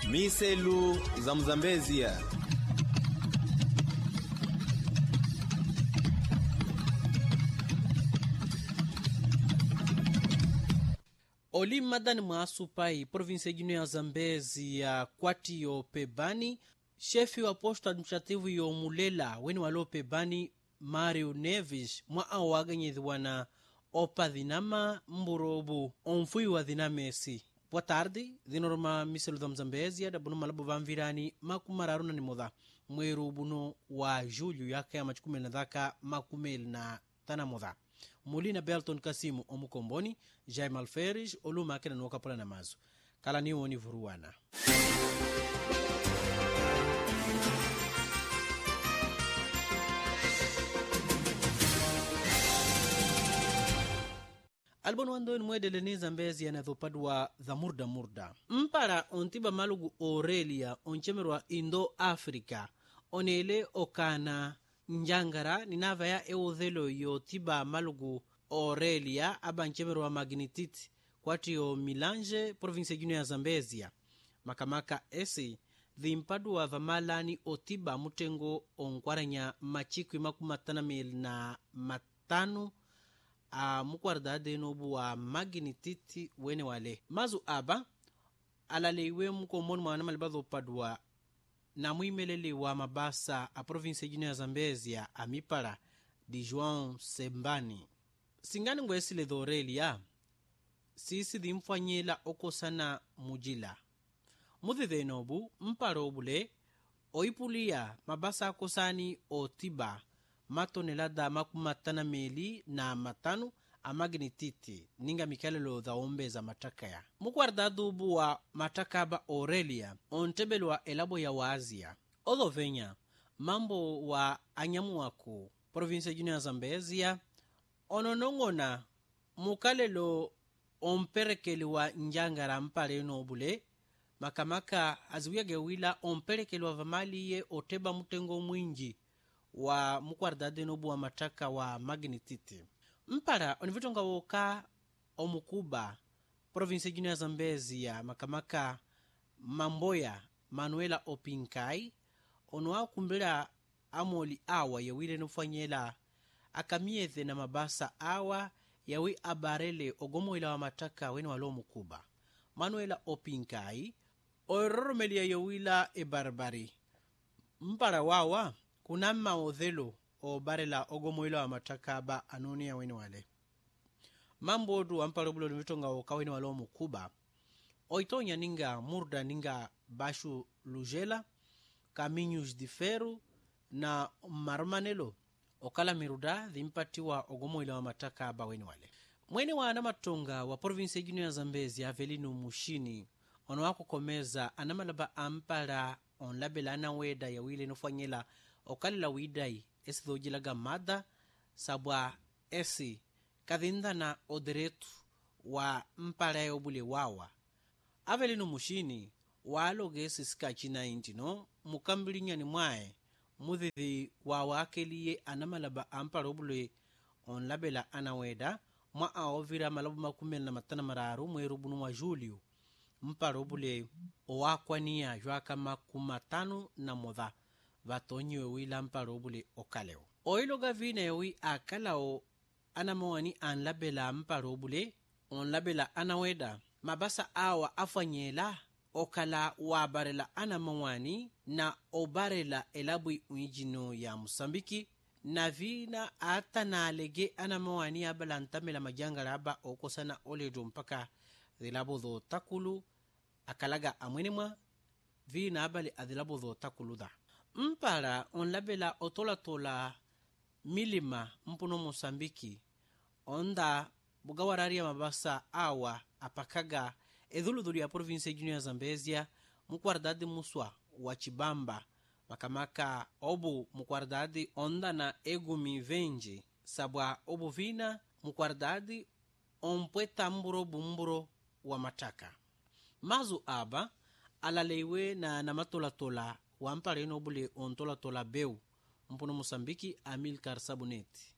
Miselu za Mzambezia. Oli madani mwasupai provinsia jino ya Zambezia kwati yo pebani shefi wa posto administrativu yo mulela weni walo pebani Mario Neves mwa awaganyedhi wana opa dhinama mburobu onfui wa dhinamesi. Boa tarde, dinorma Miselu da Mzambezia da bunu malabu vamvirani makumararuna ni moda mweru buno wa julho yake ya machukumeli na dhaka makumeli na tana moda. Mulina Belton Kasimu omukomboni Jaime Alferes oluma akena nuokapola na mazu kala niwo ni vuruwana albonu wandoni mwedele ni Zambezia na dhopadwa dha murda mpara ontiba malugu Aurelia onchemerwa Indo Africa onele okana njangara ninava ya eudhelo yo tiba malugu Aurelia abanchemerwa magnetite kwati yo Milange provinsia jino ya Zambezia makamaka esi dhimpadwa vamalani otiba mutengo onkwaranya machiku makumatanameli na matanu a mukwardade nobu wa magnetite wene wale mazu aba alaleiwe mukomoni mwana malibadho padwa na muimelele wa mabasa a provinsia jino ya Zambezia amipara di João Sembani singani ngwesile dhorelia sisi dhimfanyela okosana mujila mudhidhe nobu mpara obule oipulia mabasa akosani otiba matonelada makumatana meli na matanu a magnetite ninga mikalelo dha ombe za matakaya mukwardadu buwa matakaba Aurelia ontebelwa elabo ya Waazia odhovenya mambo wa anyamu wako provinsia jino ya Zambezia ononongona mukalelo omperekeli wa njangara mpale nobule makamaka aziwiyage wila omperekeli wa vamaliye oteba mutengo mwinji wa mukwardade nobu wa mataka wa magnetite mpara onivitonga woka omukuba provinsia jino ya Zambezia makamaka Mamboya Manuela Opinkai onwa kumbila amoli awa yawile nufanyela akamiethe na mabasa awa yawi abarele ogomoila wa mataka weni walo mukuba Manuela Opinkai oiroromelia yawila ebarbari mpara wawa kuna maodhelo o barela ogomoila wa mataka ba anonia weni wale mambodu amparo bulo nivitonga okaweni walo mukuba oitonya ninga murda ninga bashu lujela caminhos de ferro na marmanelo okala miruda dhimpatiwa ogomoila wa mataka ba weni wale mwene wa anamatonga wa provinsia jino ya Zambezia Avelino Mushini ono wako komeza anamalaba ampara onlabela anaweda ya wile nufanyela okalila widai esi dhojilaga mada sabwa esi kadhindana oderetu wa mpara ya obule wawa Avelino Mushini waaloge esi sikachina intino mukambilinyani mwae mudhithi wawa akeliye anamalaba ampara obule onlabela anaweda mwa aovira malabu makumeli na matana mararu mweru bunu wa julho mpara obule owakwania jwaka makumatanu na modha vatonyiwe wila mpara obule okaleo oiloga vina yawi akalao anamawani anlabela mpara obule onlabela anaweda mabasa awa afanyela okala wabarela anamawani na obarela elabwi uijino ya Musambiki na vina ata na alege anamawani abala ntamela majangala aba okosana oledo mpaka dhilabo dho takulu akalaga amwenemwa vina abale adhilabo dho takulu da mpara onlabela otolatola milima mpuno Musambiki onda bugawararia mabasa awa apakaga edhuludhulu ya provinsia jino ya Zambezia mukwardadi muswa wa Chibamba makamaka obu mukwardadi onda na egumi venji sabwa obu vina mukwardadi ompweta mburo bumburo wa mataka mazu aba alaleiwe na namatolatola wampara ino bule ontolatola beu mpuno Musambiki Amilcar Sabuneti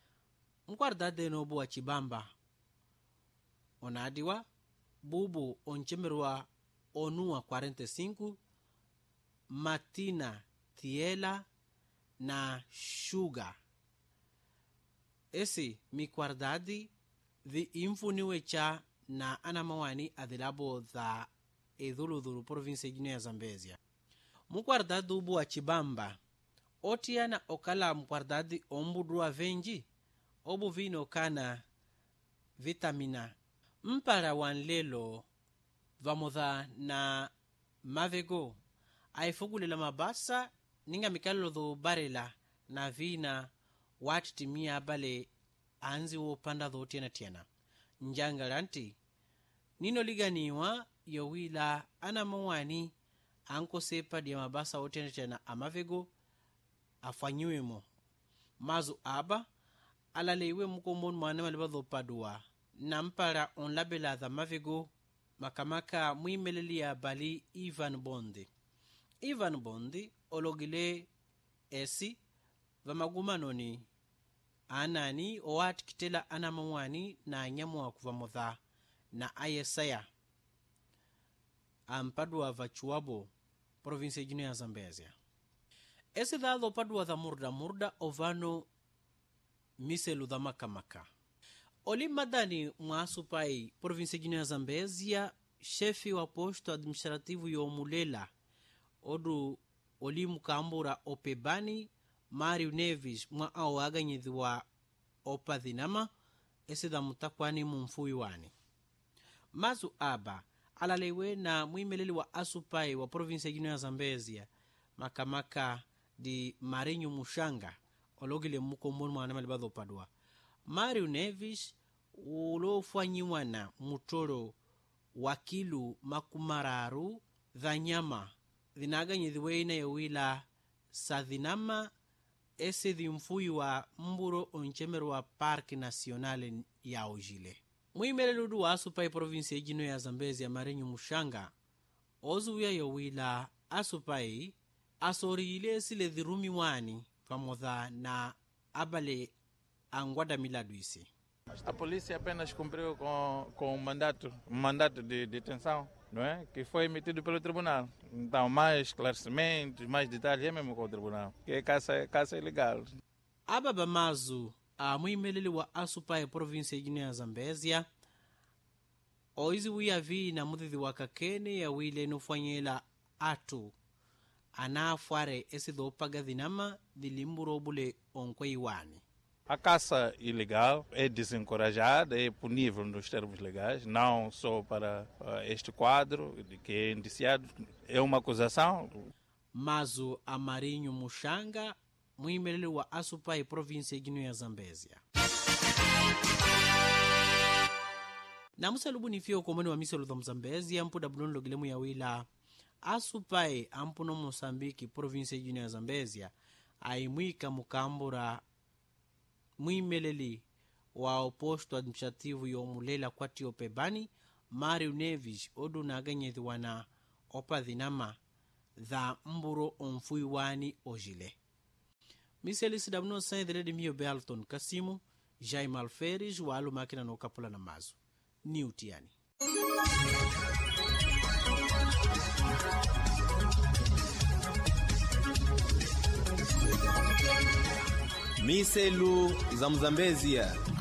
mukwardadi no bu wa Chibamba onadiwa bubu onchemerwa Onua 45, Matina Tiela na Sugar. Esi mikwardadi vi infuniwe cha na anamawani adhilabo za idhuludhulu province jino ya Zambezia. Mukwardadi ubu wa Chibamba otiana okala mukwardadi ombudua venji obu vino kana vitamina mpara wanlelo vamodha na mavego aifugulela mabasa ninga mikalelo dhu barela na vina wati timia abale anzi wopanda dho tiena njangalanti nino liganiwa yowila anamawani ankosepa dia mabasa otiena amavego afanyiwemo mazu aba alaleiwe mukombon mwana maliba dho padua na mpara onlabela dha mavego makamaka mwimeleli bali Ivan Bondi ologile esi vamagumanoni anani owati kitela anamawani na nyamu wa kuvamodha na ayesaya ampadua vachuabo province jino ya Zambezia. Esi dhado padua dha murda ovano miselu dha makamaka oli madani mwasupai province jino ya Zambezia chefi wa posto administrativu yomulela odu oli mukambura opebani Mario Neves mwa ao aganyidhiwa opadhinama esi dha mutakwani mumfui wani mazu aba alalewe na mwimeleli wa asupai wa province jino ya Zambezia makamaka di Marinho Mushanga ologile mukomboni mwana malibadho padua. Mario Neves ulofanyiwana mutoro wakilu makumararu dha nyama dhinaganyidhiwe ina yowila sadhinama esi dhimfui wa mburo onchemero wa Parque Nacional ya Ojile. Mwimelelu wa asupai province jino ya Zambezia Marinho Mushanga ozuya yowila asupai asoriile sile dhirumi wani pamodha na abale angwada miladuisi. A polícia apenas cumpriu com um mandato de detenção, não é? Que foi emitido pelo tribunal. Então, mais esclarecimentos, mais detalhes é mesmo com o tribunal, que é caça ilegal. Ababa mazu a mwimeleli wa asupai province jino ya Zambezia oizi wiyavi na mudhithi wa kakene ya wile nufanyela atu anafuare esi dhopaga dhinama dhilimburo obule onkwe iwani. A caça ilegal é desencorajada, é punível nos termos legais, não só para este quadro que é indiciado, é uma acusação. Mazu a Marinho Mushanga, mwimeleli wa asupai province jino ya Zambezia. Na musalubu nifio komoni wa miselu dha Mzambezia mpuda bulondo gilemu ya wila asupai ampuno Mosambiki province jino ya Zambezia aimwika mukambura mwimeleli wa oposto administrativu yomulela kwati opebani Mario Neves odu naganyedhiwana opadhinama dha mburo onfui wani Ojile. Miseli sidamno saindredi mio Belton Kasimu Jaime Alferes wa alu makina no kapula na mazu ni utiani. Miselu za Mzambezia.